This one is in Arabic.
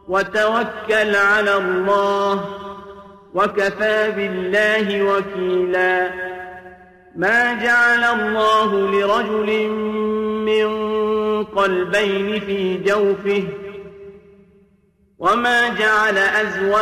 وتوكل على الله وكفى بالله وكيلا ما جعل الله لرجل من قلبين في جوفه وما جعل أزواجه